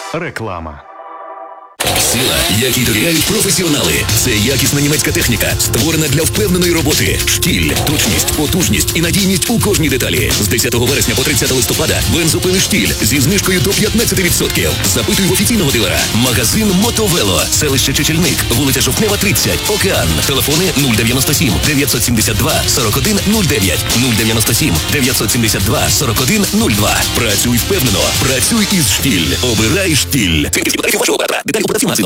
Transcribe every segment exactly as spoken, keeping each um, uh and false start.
Реклама. Сила, якій довіряють професіонали. Це якісна німецька техніка, створена для впевненої роботи. Штіль, точність, потужність і надійність у кожній деталі. З десятого вересня по тридцяте листопада бензопили Штіль зі знижкою до п'ятнадцять відсотків. Запитуй в офіційного дилера. Магазин Мотовело. Селище Чечельник. Вулиця Жовтнева, тридцять. Океан. Телефони нуль дев'яносто сім дев'ятсот сімдесят два сорок один нуль дев'ять, нуль дев'яносто сім дев'ятсот сімдесят два сорок один нуль два. Працюй впевнено. Працюй із Штіль. Обирай Штіль. Вашого оператора. Деталі у продавців.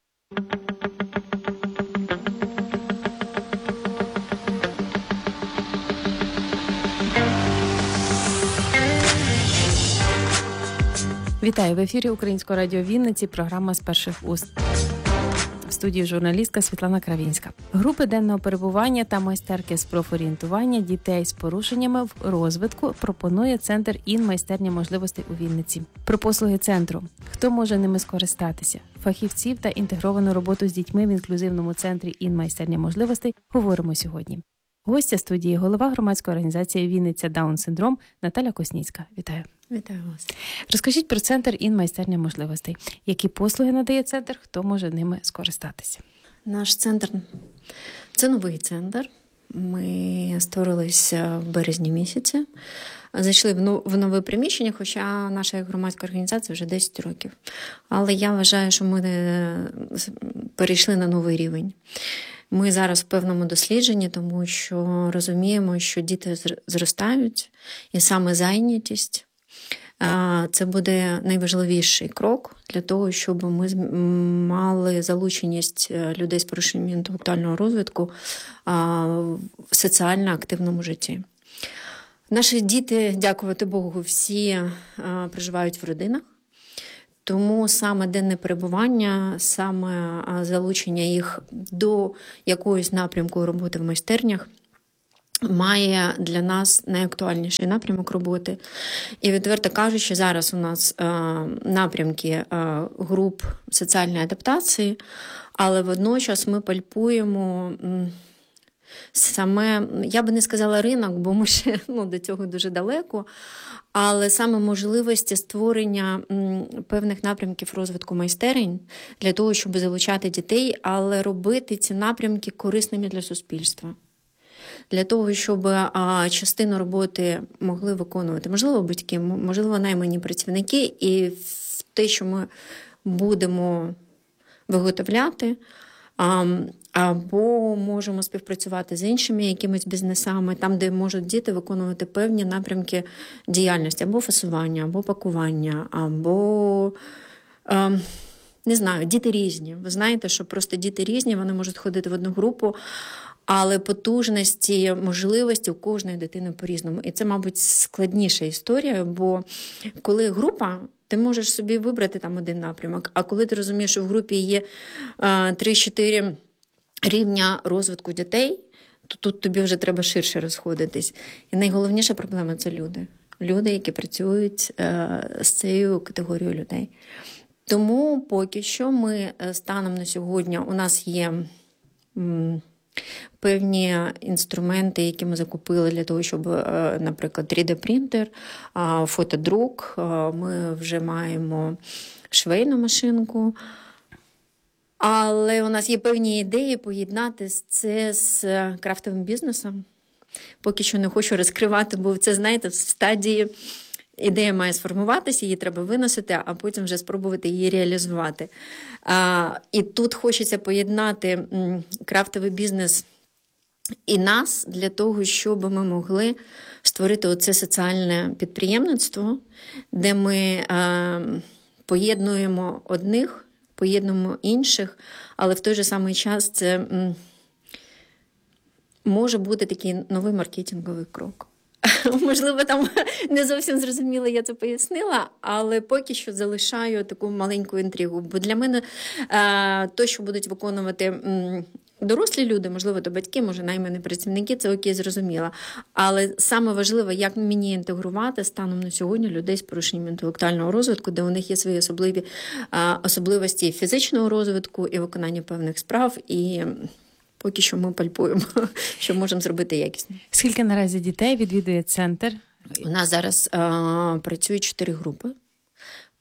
Вітаю! В ефірі Українського радіо Вінниці, програма «З перших уст». В студії журналістка Світлана Кравінська. Групи денного перебування та майстерки з профорієнтування дітей з порушеннями в розвитку пропонує Центр Ін майстерня можливостей у Вінниці. Про послуги центру. Хто може ними скористатися? Фахівців та інтегровану роботу з дітьми в інклюзивному центрі Ін майстерня можливостей говоримо сьогодні. Гостя студії – голова громадської організації «Вінниця Даун-синдром» Наталя Косніцька. Вітаю. Вітаю вас. Розкажіть про Центр Ін майстерня можливостей. Які послуги надає центр, хто може ними скористатися? Наш центр – це новий центр. Ми створилися в березні місяці. Зайшли в нове приміщення, хоча наша громадська організація вже десять років. Але я вважаю, що ми перейшли на новий рівень. Ми зараз в певному дослідженні, тому що розуміємо, що діти зростають, і саме зайнятість – це буде найважливіший крок для того, щоб ми мали залученість людей з порушенням інтелектуального розвитку в соціально активному житті. Наші діти, дякувати Богу, всі проживають в родинах. Тому саме денне перебування, саме залучення їх до якоїсь напрямку роботи в майстернях має для нас найактуальніший напрямок роботи. І відверто кажучи, зараз у нас напрямки груп соціальної адаптації, але водночас ми пальпуємо саме, я би не сказала ринок, бо ми ще ну, до цього дуже далеко, але саме можливості створення певних напрямків розвитку майстерень для того, щоб залучати дітей, але робити ці напрямки корисними для суспільства. Для того, щоб а, частину роботи могли виконувати, можливо, батьки, можливо, наймані працівники, і в те, що ми будемо виготовляти, а, або можемо співпрацювати з іншими якимись бізнесами, там, де можуть діти виконувати певні напрямки діяльності, або фасування, або пакування, або, а, не знаю, діти різні. Ви знаєте, що просто діти різні, вони можуть ходити в одну групу, але потужності, можливості у кожної дитини по-різному. І це, мабуть, складніша історія, бо коли група, ти можеш собі вибрати там один напрямок, а коли ти розумієш, що в групі є три-чотири рівня розвитку дітей, то тут тобі вже треба ширше розходитись. І найголовніша проблема – це люди. Люди, які працюють з цією категорією людей. Тому поки що ми станом на сьогодні, у нас є певні інструменти, які ми закупили для того, щоб, наприклад, три дэ-принтер, фотодрук, ми вже маємо швейну машинку, але у нас є певні ідеї поєднати це з крафтовим бізнесом. Поки що не хочу розкривати, бо це, знаєте, в стадії ідея має сформуватися, її треба виносити, а потім вже спробувати її реалізувати. А, і тут хочеться поєднати крафтовий бізнес і нас для того, щоб ми могли створити оце соціальне підприємництво, де ми а, поєднуємо одних, поєднуємо інших, але в той же самий час це м, може бути такий новий маркетинговий крок. Можливо, там не зовсім зрозуміло, я це пояснила, але поки що залишаю таку маленьку інтригу. Бо для мене то, що будуть виконувати дорослі люди, можливо, то батьки, може, наймані працівники, це окей, зрозуміло. Але саме важливе, як мені інтегрувати станом на сьогодні людей з порушенням інтелектуального розвитку, де у них є свої особливі особливості фізичного розвитку і виконання певних справ, і поки що ми пальпуємо, що можемо зробити якісно. Скільки наразі дітей відвідує центр? У нас зараз а, працюють чотири групи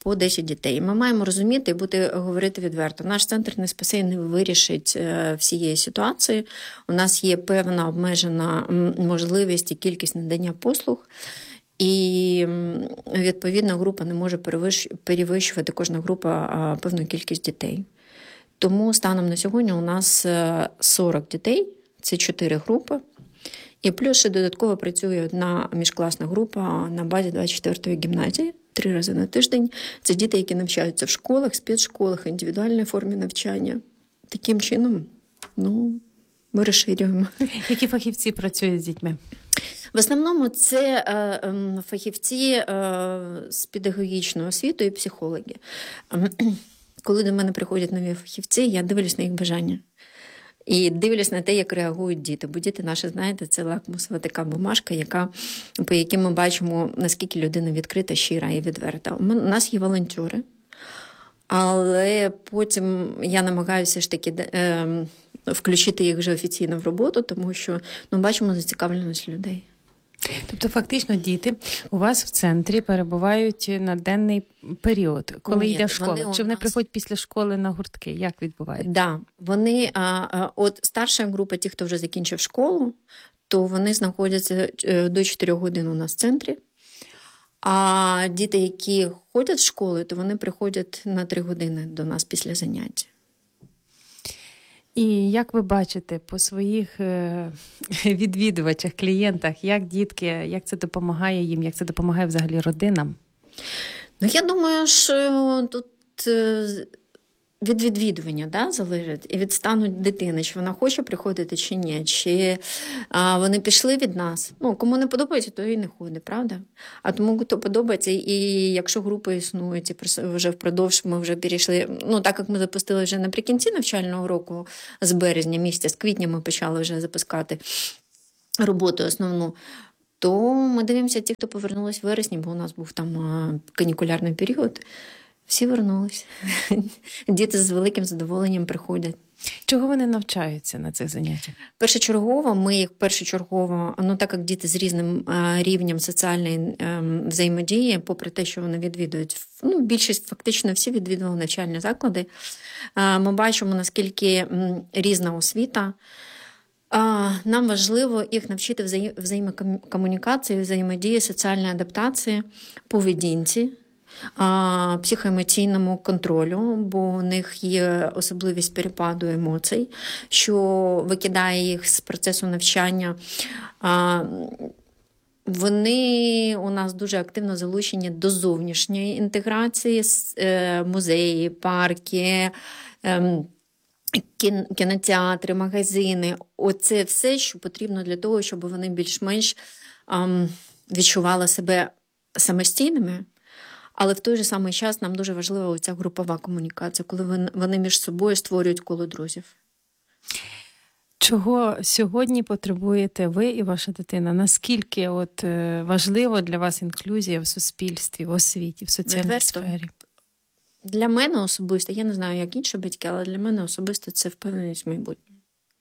по десять дітей. Ми маємо розуміти і бути говорити відверто. Наш центр не спасе і не вирішить всієї ситуації. У нас є певна обмежена можливість і кількість надання послуг. І, відповідно, група не може перевищувати, кожна група, певну кількість дітей. Тому станом на сьогодні у нас сорок дітей, це чотири групи. І плюс ще додатково працює одна міжкласна група на базі двадцять четвертої гімназії, три рази на тиждень. Це діти, які навчаються в школах, спецшколах, індивідуальній формі навчання. Таким чином, ну, ми розширюємо. Які фахівці працюють з дітьми? В основному це е, фахівці е, з педагогічною освітою і психологи. Коли до мене приходять нові фахівці, я дивлюсь на їх бажання. І дивлюсь на те, як реагують діти. Бо діти наші, знаєте, це лакмусова така бумажка, яка, по якій ми бачимо, наскільки людина відкрита, щира і відверта. У нас є волонтери, але потім я намагаюся ж таки е, включити їх вже офіційно в роботу, тому що ну, бачимо зацікавленість людей. Тобто, фактично, діти у вас в центрі перебувають на денний період, коли Ні, йде школа? вони Чи вони нас... приходять після школи на гуртки? Як відбувається? Так, да, вони, а, а, от старша група, ті, хто вже закінчив школу, то вони знаходяться до чотирьох годин у нас в центрі. А діти, які ходять в школу, то вони приходять на три години до нас після заняття. І як ви бачите по своїх відвідувачах, клієнтах, як дітки, як це допомагає їм, як це допомагає взагалі родинам? Ну, я думаю, що тут від відвідування, да, залежить, і від стану дитини, чи вона хоче приходити, чи ні, чи а, вони пішли від нас. Ну, кому не подобається, то і не ходить, правда? А тому, хто подобається, і якщо групи існують, і вже впродовж ми вже перейшли, ну, так як ми запустили вже наприкінці навчального року, з березня місяця, з квітня ми почали вже запускати роботу основну, то ми дивимося ті, хто повернулись в вересні, бо у нас був там канікулярний період, всі вернулись. Діти з великим задоволенням приходять. Чого вони навчаються на цих заняттях? Першочергово, ми їх першочергово, ну так як діти з різним рівнем соціальної взаємодії, попри те, що вони відвідують, ну, більшість, фактично всі відвідували навчальні заклади, ми бачимо, наскільки різна освіта. Нам важливо їх навчити взаємокомунікації, взаємодії, соціальної адаптації, поведінці, психоемоційному контролю, бо у них є особливість перепаду емоцій, що викидає їх з процесу навчання. Вони у нас дуже активно залучені до зовнішньої інтеграції, музеї, парки, кінотеатри, магазини. Оце все, що потрібно для того, щоб вони більш-менш відчували себе самостійними. Але в той же самий час нам дуже важлива ця групова комунікація, коли вони між собою створюють коло друзів. Чого сьогодні потребуєте ви і ваша дитина? Наскільки от важливо для вас інклюзія в суспільстві, в освіті, в соціальній сфері? Для мене особисто, я не знаю, як інші батьки, але для мене особисто це впевненість в майбутньому.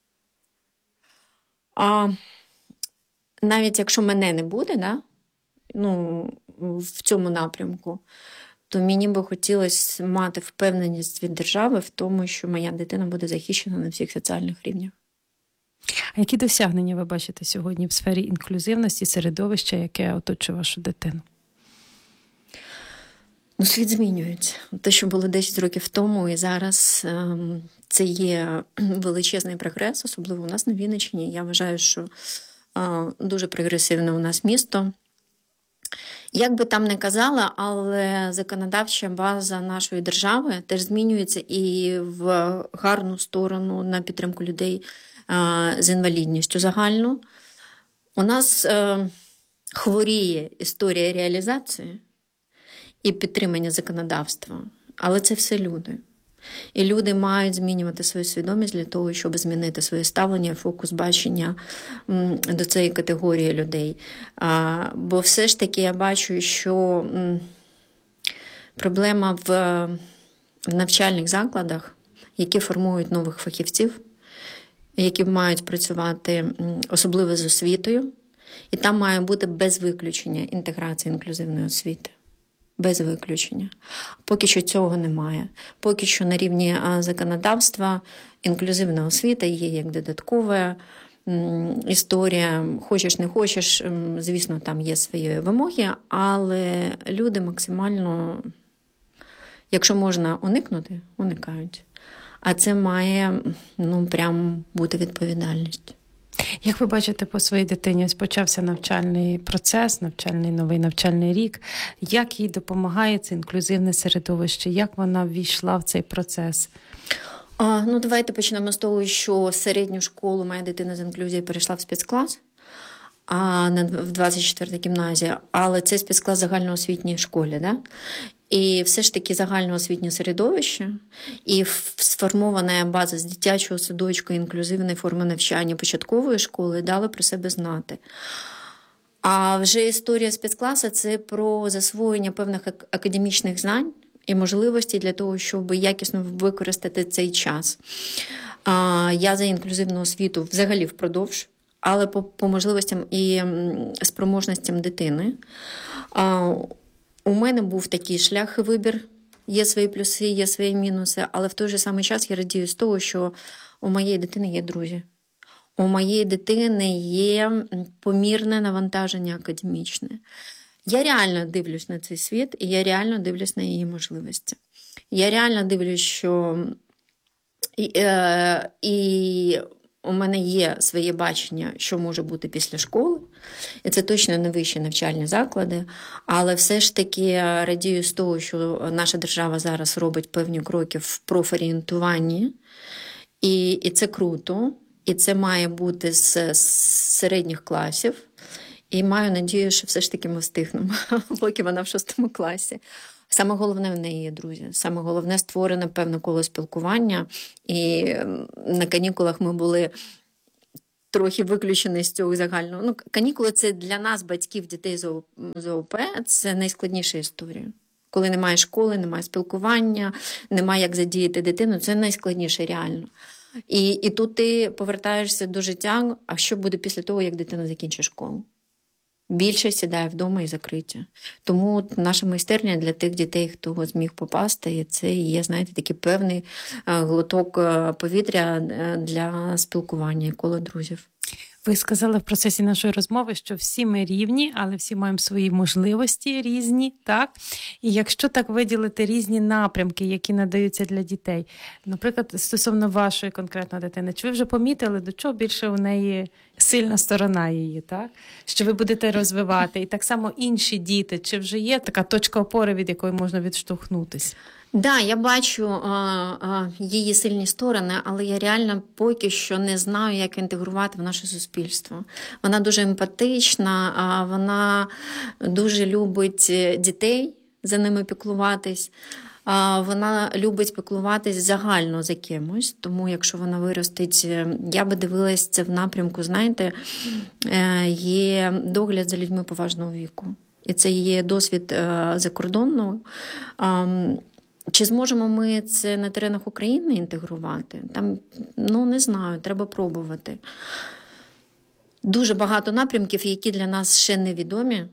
А навіть якщо мене не буде, да, ну, в цьому напрямку, то мені би хотілося мати впевненість від держави в тому, що моя дитина буде захищена на всіх соціальних рівнях. А які досягнення ви бачите сьогодні в сфері інклюзивності, середовища, яке оточує вашу дитину? Ну, світ змінюється. Те, що було десять років тому і зараз, це є величезний прогрес, особливо у нас на Вінниччині. Я вважаю, що дуже прогресивне у нас місто. Як би там не казала, але законодавча база нашої держави теж змінюється і в гарну сторону на підтримку людей з інвалідністю загальну. У нас хворіє історія реалізації і підтримання законодавства, але це все люди. І люди мають змінювати свою свідомість для того, щоб змінити своє ставлення, фокус бачення до цієї категорії людей. Бо все ж таки я бачу, що проблема в навчальних закладах, які формують нових фахівців, які мають працювати особливо з освітою, і там має бути без виключення інтеграція інклюзивної освіти. Без виключення. Поки що цього немає. Поки що на рівні законодавства інклюзивна освіта є як додаткова історія. Хочеш, не хочеш, звісно, там є свої вимоги, але люди максимально, якщо можна уникнути, уникають. А це має, ну, прям бути відповідальність. Як ви бачите по своїй дитині, ось почався навчальний процес, навчальний новий навчальний рік. Як їй допомагає це інклюзивне середовище? Як вона ввійшла в цей процес? А, ну, давайте почнемо з того, що середню школу моя дитина з інклюзією перейшла в спецклас, а не в двадцять четвертій гімназії, але це спецклас загальноосвітній школі, да? І все ж таки загальноосвітнє середовище і сформована база з дитячого садочку, інклюзивної форми навчання початкової школи дали про себе знати. А вже історія спецкласу – це про засвоєння певних академічних знань і можливості для того, щоб якісно використати цей час. Я за інклюзивну освіту взагалі впродовж, але по, по можливостям і спроможностям дитини. У мене був такий шлях і вибір. Є свої плюси, є свої мінуси, але в той же самий час я радію з того, що у моєї дитини є друзі. У моєї дитини є помірне навантаження академічне. Я реально дивлюсь на цей світ, і я реально дивлюсь на її можливості. Я реально дивлюсь, що і, е, і у мене є своє бачення, що може бути після школи. І це точно не вищі навчальні заклади. Але все ж таки радію з того, що наша держава зараз робить певні кроки в профорієнтуванні. І, і це круто. І це має бути з, з середніх класів. І маю надію, що все ж таки ми встигнемо, поки вона в шостому класі. Саме головне в неї є друзі. Саме головне створене певне коло спілкування. І на канікулах ми були трохи виключені з цього загального. Ну, канікули – це для нас, батьків дітей з ООП, це найскладніша історія. Коли немає школи, немає спілкування, немає як задіяти дитину, це найскладніше реально. І, і тут ти повертаєшся до життя, а що буде після того, як дитина закінчить школу? Більше сідає вдома і закриття. Тому наша майстерня для тих дітей, хто зміг попасти, і це є, знаєте, такий певний глоток повітря для спілкування і коло друзів. Ви сказали в процесі нашої розмови, що всі ми рівні, але всі маємо свої можливості різні, так? І якщо так виділити різні напрямки, які надаються для дітей, наприклад, стосовно вашої конкретно дитини, чи ви вже помітили, до чого більше у неї сильна сторона її, так? Що ви будете розвивати? І так само інші діти, чи вже є така точка опори, від якої можна відштовхнутися? Так, да, я бачу а, а, її сильні сторони, але я реально поки що не знаю, як інтегрувати в наше суспільство. Вона дуже емпатична, а вона дуже любить дітей, за ними піклуватись. А, вона любить піклуватись загально за кимось, тому якщо вона виростить, я би дивилась це в напрямку, знаєте, є догляд за людьми поважного віку. І це є досвід закордонного. Чи зможемо ми це на теренах України інтегрувати? Там, ну, не знаю, треба пробувати. Дуже багато напрямків, які для нас ще невідомі.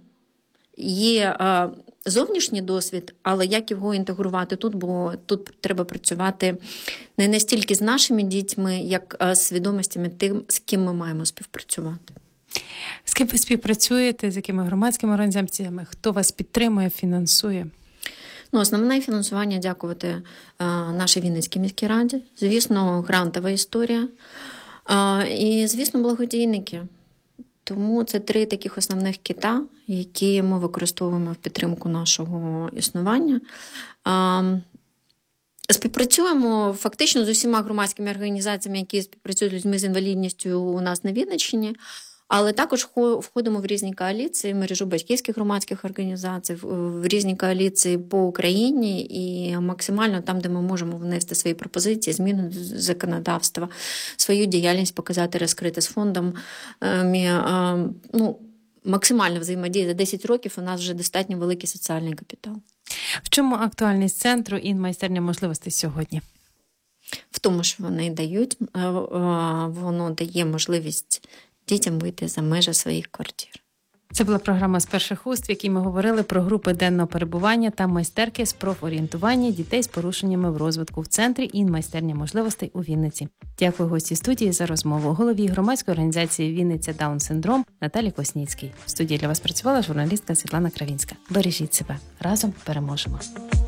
Є а, зовнішній досвід, але як його інтегрувати тут, бо тут треба працювати не настільки з нашими дітьми, як а, з свідомостями тим, з ким ми маємо співпрацювати. З ким ви співпрацюєте, з якими громадськими організаціями? Хто вас підтримує, фінансує? Ну, основне фінансування дякувати а, нашій Вінницькій міській раді. Звісно, грантова історія. А, і, звісно, благодійники. Тому це три таких основних кита, які ми використовуємо в підтримку нашого існування. А, співпрацюємо фактично з усіма громадськими організаціями, які співпрацюють з людьми з інвалідністю у нас на Вінниччині. Але також входимо в різні коаліції, мережу батьківських громадських організацій, в різні коаліції по Україні і максимально там, де ми можемо внести свої пропозиції, зміни законодавства, свою діяльність показати, розкрити з фондом. Ну, максимальна взаємодія. За десять років у нас вже достатньо великий соціальний капітал. В чому актуальність центру і майстерня можливостей сьогодні? В тому, що вони дають, воно дає можливість дітям вийти за межі своїх квартир. Це була програма «З перших уст», в якій ми говорили про групи денного перебування та майстерки з профорієнтування дітей з порушеннями в розвитку в центрі «Інмайстерня можливостей» у Вінниці. Дякую гості студії за розмову. Голові громадської організації «Вінниця Даун-синдром» Наталі Косніцькій. В студії для вас працювала журналістка Світлана Кравінська. Бережіть себе. Разом переможемо.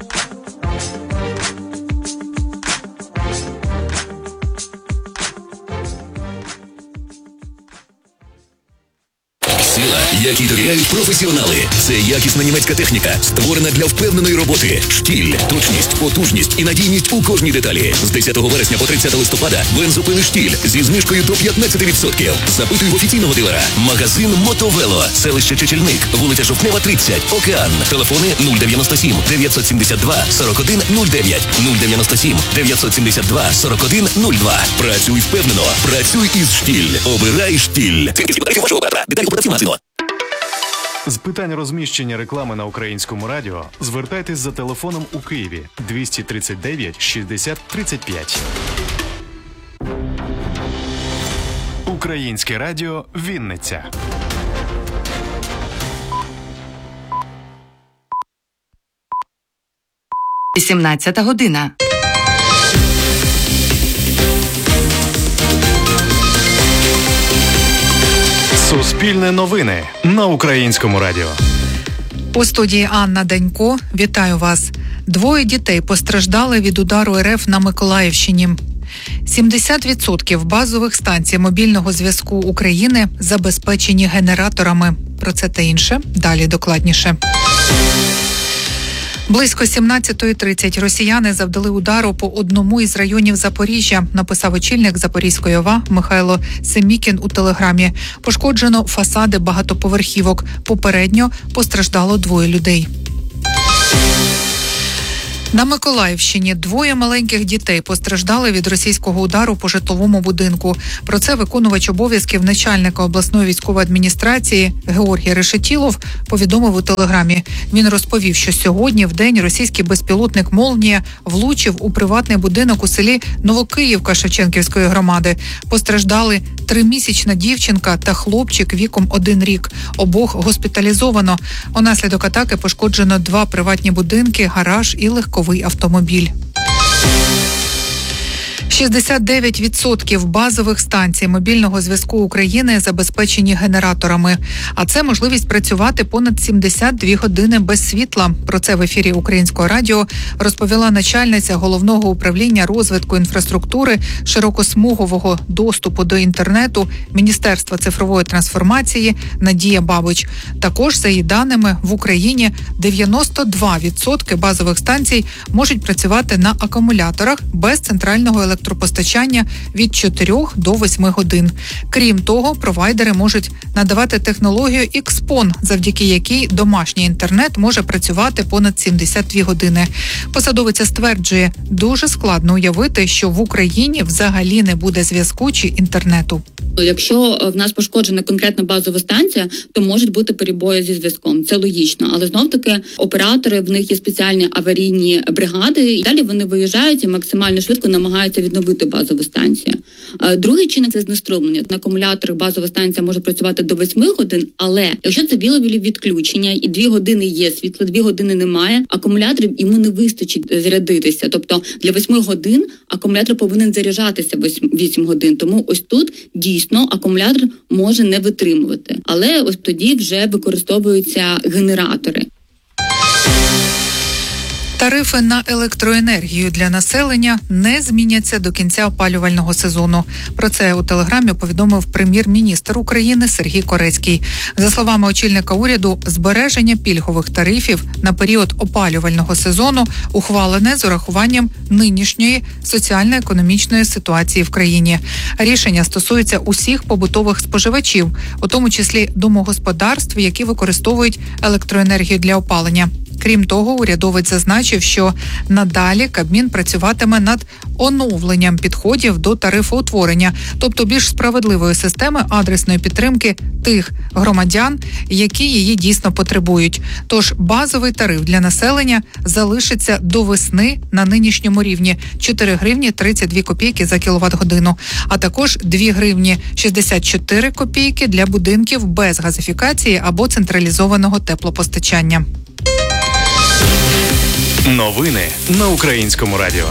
Сила, якій довіряють професіонали. Це якісна німецька техніка, створена для впевненої роботи. Штіль, точність, потужність і надійність у кожній деталі. З десятого вересня по тридцяте листопада бензопили «Штіль» зі знижкою до п'ятнадцять відсотків. Запитуй в офіційного дилера. Магазин «Мотовело», селище Чечільник, вулиця Жовтнева, тридцять, Океан. Телефони нуль дев'яносто сім дев'ятсот сімдесят два сорок один нуль дев'ять, нуль дев'яносто сім дев'ятсот сімдесят два сорок один нуль два. Працюй впевнено, працюй із «Штіль». Обирай «Штіль». Вашого оператора. Деталі продавців магазину. З питань розміщення реклами на Українському радіо звертайтесь за телефоном у Києві двісті тридцять дев'ять шістдесят тридцять п'ять. Українське радіо Вінниця. сімнадцята година. Суспільне новини на Українському радіо. У студії Анна Данько. Вітаю вас. Двоє дітей постраждали від удару РФ на Миколаївщині. сімдесят відсотків базових станцій мобільного зв'язку України забезпечені генераторами. Про це та інше далі докладніше. Близько сімнадцята тридцять росіяни завдали удару по одному із районів Запоріжжя, написав очільник Запорізької ОВА Михайло Семікін у телеграмі. Пошкоджено фасади багатоповерхівок. Попередньо постраждало двоє людей. На Миколаївщині двоє маленьких дітей постраждали від російського удару по житловому будинку. Про це виконувач обов'язків начальника обласної військової адміністрації Георгій Решетілов повідомив у телеграмі. Він розповів, що сьогодні в день російський безпілотник «Молнія» влучив у приватний будинок у селі Новокиївка Шевченківської громади. Постраждали тримісячна дівчинка та хлопчик віком один рік. Обох госпіталізовано. Унаслідок атаки пошкоджено два приватні будинки, гараж і легковий автомобіль. шістдесят дев'ять відсотків базових станцій мобільного зв'язку України забезпечені генераторами. А це можливість працювати понад сімдесят дві години без світла. Про це в ефірі Українського радіо розповіла начальниця Головного управління розвитку інфраструктури широкосмугового доступу до інтернету Міністерства цифрової трансформації Надія Бабич. Також, за її даними, в Україні дев'яносто два відсотки базових станцій можуть працювати на акумуляторах без центрального електропостачання. Постачання від чотирьох до восьми годин. Крім того, провайдери можуть надавати технологію ікс-пон, завдяки якій домашній інтернет може працювати понад сімдесят дві години. Посадовиця стверджує, дуже складно уявити, що в Україні взагалі не буде зв'язку чи інтернету. Якщо в нас пошкоджена конкретна базова станція, то можуть бути перебої зі зв'язком. Це логічно. Але знов-таки оператори, в них є спеціальні аварійні бригади, і далі вони виїжджають і максимально швидко намагаються відновити базову станцію. Другий чинник – це знеструмлення. На акумуляторах базова станція може працювати до восьми годин, але якщо це біловілі відключення і дві години є світло, дві години немає, акумуляторів йому не вистачить зарядитися. Тобто для восьми годин акумулятор повинен заряджатися вісім годин. Тому ось тут дійсно акумулятор може не витримувати. Але ось тоді вже використовуються генератори. Тарифи на електроенергію для населення не зміняться до кінця опалювального сезону. Про це у телеграмі повідомив прем'єр-міністр України Сергій Корецький. За словами очільника уряду, збереження пільгових тарифів на період опалювального сезону ухвалене з урахуванням нинішньої соціально-економічної ситуації в країні. Рішення стосується усіх побутових споживачів, у тому числі домогосподарств, які використовують електроенергію для опалення. Крім того, урядовець зазначив, що надалі Кабмін працюватиме над оновленням підходів до тарифоутворення, тобто більш справедливої системи адресної підтримки тих громадян, які її дійсно потребують. Тож базовий тариф для населення залишиться до весни на нинішньому рівні – чотири гривні тридцять дві копійки за кіловат-годину, а також дві гривні шістдесят чотири копійки для будинків без газифікації або централізованого теплопостачання. Новини на Українському радіо.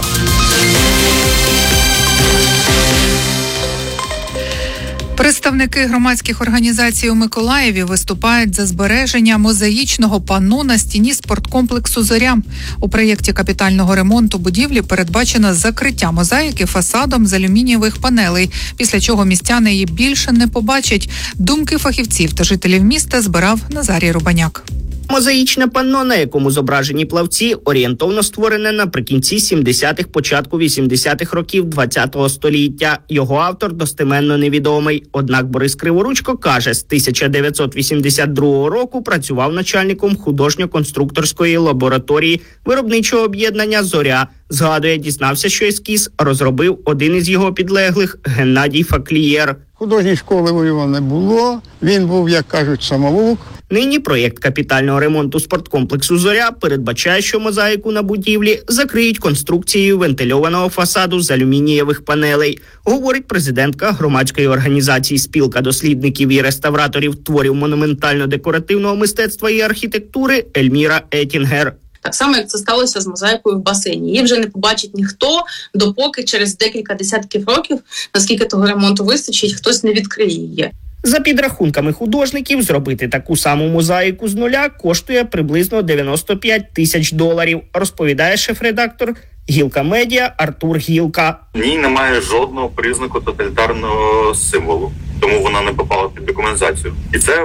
Представники громадських організацій у Миколаєві виступають за збереження мозаїчного панно на стіні спорткомплексу «Зоря». У проєкті капітального ремонту будівлі передбачено закриття мозаїки фасадом з алюмінієвих панелей, після чого містяни її більше не побачать. Думки фахівців та жителів міста збирав Назарій Рубаняк. Мозаїчне панно, на якому зображені плавці, орієнтовно створене наприкінці сімдесятих, початку вісімдесятих років ХХ століття. Його автор достеменно невідомий. Однак Борис Криворучко каже, з тисяча дев'ятсот вісімдесят другого року працював начальником художньо-конструкторської лабораторії виробничого об'єднання «Зоря». Згадує, дізнався, що ескіз розробив один із його підлеглих – Геннадій Факлієр. Художньої школи у його не було, він був, як кажуть, самовук. Нині проєкт капітального ремонту спорткомплексу «Зоря» передбачає, що мозаїку на будівлі закриють конструкцією вентильованого фасаду з алюмінієвих панелей, говорить президентка громадської організації «Спілка дослідників і реставраторів творів монументально-декоративного мистецтва і архітектури» Ельміра Етінгер. Так само, як це сталося з мозаїкою в басейні. Її вже не побачить ніхто, допоки через декілька десятків років, наскільки того ремонту вистачить, хтось не відкриє її. За підрахунками художників, зробити таку саму мозаїку з нуля коштує приблизно дев'яносто п'ять тисяч доларів, розповідає шеф-редактор «Гілка Медіа» Артур Гілка. В ній немає жодного признаку тоталітарного символу, тому вона не попала під декомунізацію. І це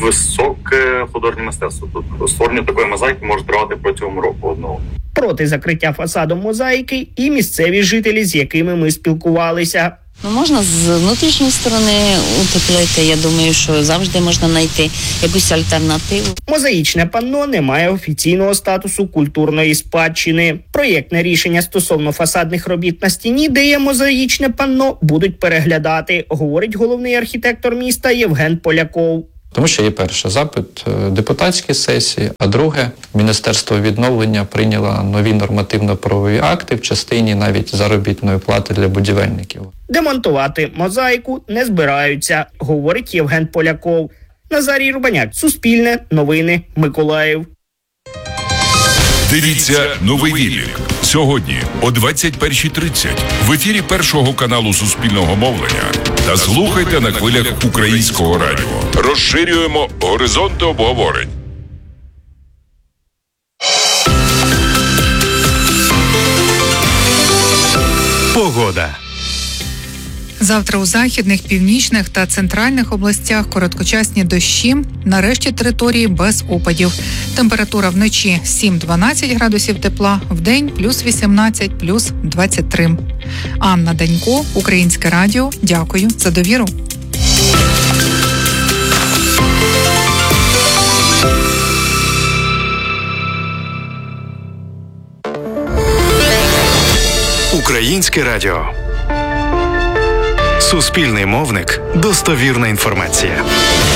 високе художнє мистецтво. Тут створення такої мозаїки може тривати протягом року одного. Проти закриття фасадом мозаїки і місцеві жителі, з якими ми спілкувалися. Ну, можна з внутрішньої сторони утеплити. Я думаю, що завжди можна знайти якусь альтернативу. Мозаїчне панно не має офіційного статусу культурної спадщини. Проєктне рішення стосовно фасадних робіт на стіні, де є мозаїчне панно, будуть переглядати, говорить головний архітектор міста Євген Поляков. Тому що є перше запит депутатської сесії, а друге, Міністерство відновлення прийняло нові нормативно-правові акти в частині навіть заробітної плати для будівельників. Демонтувати мозаїку не збираються, говорить Євген Поляков. Назарій Рубаняк, Суспільне, новини, Миколаїв. Дивіться «Новий вільник» сьогодні о двадцять першій тридцять в ефірі Першого каналу Суспільного мовлення та слухайте на хвилях Українського радіо. Розширюємо горизонти обговорень. Погода. Завтра у західних, північних та центральних областях короткочасні дощі, на решті території без опадів. Температура вночі сім-дванадцять градусів тепла, вдень плюс вісімнадцять, плюс двадцять три. Анна Данько, Українське радіо. Дякую за довіру. Українське радіо. Суспільний мовник. Достовірна інформація.